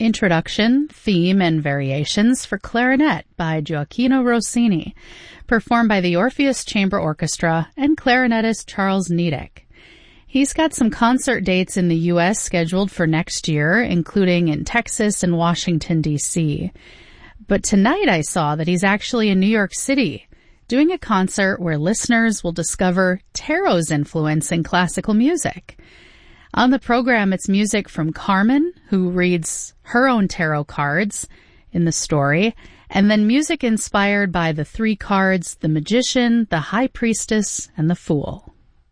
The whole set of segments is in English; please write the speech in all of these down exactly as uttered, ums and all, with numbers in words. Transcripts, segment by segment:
Introduction, Theme, and Variations for Clarinet by Gioacchino Rossini, performed by the Orpheus Chamber Orchestra and clarinetist Charles Niedek. He's got some concert dates in the U S scheduled for next year, including in Texas and Washington, D C But tonight I saw that he's actually in New York City, doing a concert where listeners will discover tarot's influence in classical music. On the program, it's music from Carmen, who reads her own tarot cards in the story, and then music inspired by the three cards, the Magician, the High Priestess, and the Fool.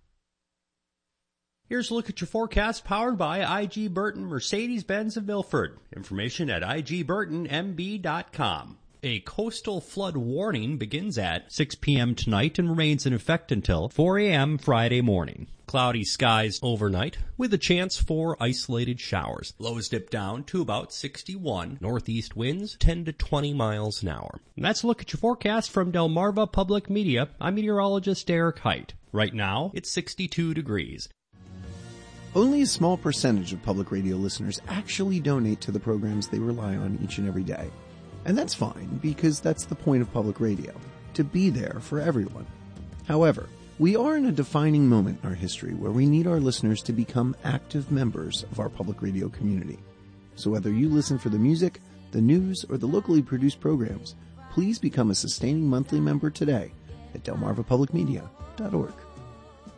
Here's a look at your forecast powered by I G Burton Mercedes-Benz of Milford. Information at I G Burton M B dot com. A coastal flood warning begins at six p.m. tonight and remains in effect until four a.m. Friday morning. Cloudy skies overnight with a chance for isolated showers. Lows dip down to about sixty-one. Northeast winds ten to twenty miles an hour. And that's a look at your forecast from Delmarva Public Media. I'm meteorologist Derek Height. Right now, it's sixty-two degrees. Only a small percentage of public radio listeners actually donate to the programs they rely on each and every day. And that's fine, because that's the point of public radio, to be there for everyone. However, we are in a defining moment in our history where we need our listeners to become active members of our public radio community. So whether you listen for the music, the news, or the locally produced programs, please become a sustaining monthly member today at delmarva public media dot org.